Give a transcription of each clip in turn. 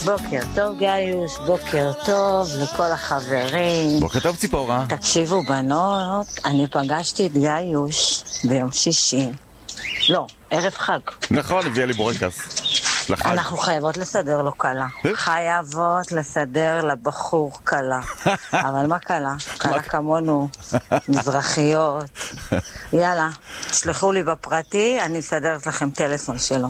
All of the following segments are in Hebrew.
בוקר טוב גיוש, בוקר טוב לכל החברים. בוקר טוב ציפורה. תקשיבו בנות, אני פגשתי את גיוש ביום שישי. לא, ערב חג. נכון, הביאה לי בורקס. לחג. אנחנו חייבות לסדר לו קלה. חייבות לסדר לבחור קלה. אבל מה קלה? קלה כמונו, מזרחיות. יאללה, תשלחו לי בפרטי, אני אסדרת לכם טלפון שלו.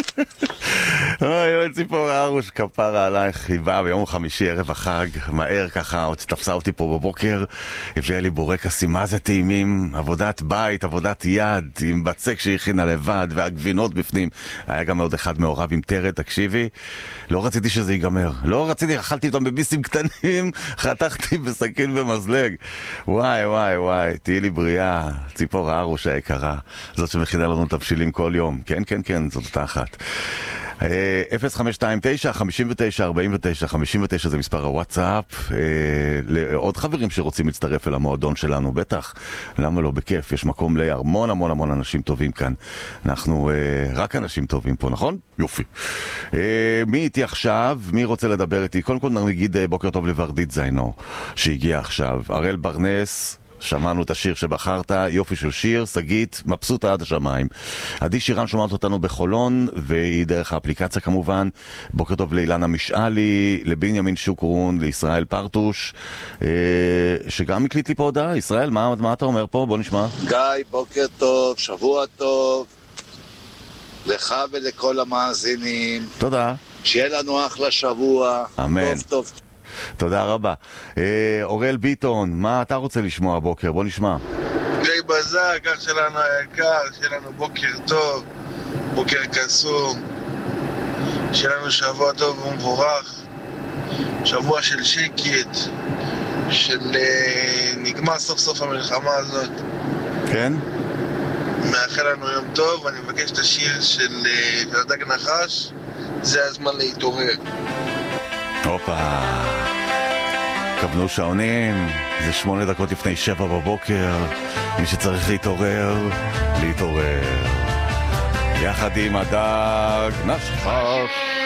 אוי, ציפורה ארוש, כפרה עלייך, היא באה ביום חמישי ערב החג, מהר ככה, עוד תפסה אותי פה בבוקר, הביאה לי בורקסים, מה זה טעימים, עבודת בית, עבודת יד, עם בצק שהכינה לבד, והגבינות בפנים, היה גם עוד אחד מעורב עם טרד, תקשיבי, לא רציתי שזה ייגמר, לא רציתי, אכלתי אותם בביסים קטנים, חתכתי בסכין ומזלג, וואי וואי וואי, תהי לי בריאה, ציפורה ארוש היקרה, זאת שמכינה לנו תבשילים כל יום, כן כן כן, זאת אותה אחת. 0529 59 49 59 זה מספר הוואטסאפ. לעוד חברים שרוצים להצטרף אל המועדון שלנו, בטח, למה לא, בכיף, יש מקום להמון המון המון אנשים טובים כאן, אנחנו רק אנשים טובים פה, נכון? יופי. מי איתי עכשיו? מי רוצה לדבר איתי? קודם כל נגיד בוקר טוב לוורדית זיינו שהגיע עכשיו, אראל ברנס, שמענו את השיר שבחרת, יופי של שיר, סגית, מבסוטה עד השמיים. עדי שירן שומעת אותנו בחולון, והיא דרך האפליקציה כמובן. בוקר טוב לאילנה משאלי, לבנימין שוקרון, לישראל פרטוש, שגם הקליט לי פה הודעה. ישראל, מה אתה אומר פה? בוא נשמע. גיא, בוקר טוב, שבוע טוב, לך ולכל המאזינים. תודה. שיהיה לנו אחלה שבוע. אמן. טוב טוב. תודה רבה. אוראל ביטון, מה אתה רוצה לשמוע הבוקר? בוא נשמע. גיא בזק, אח שלנו היקר, שיהיה לנו בוקר טוב, בוקר קסום, שיהיה לנו שבוע טוב ומבורך, שבוע של שקט, של נגמר סוף סוף המלחמה הזאת. כן? מאחל לנו יום טוב, ואני מבקש את השיר של הדג נחש, זה הזמן להתעורר. הופה, כוונו שעונים, זה 8 דקות לפני 7 בבוקר, מי שצריך להתעורר, להתעורר יחד עם הדג נחש.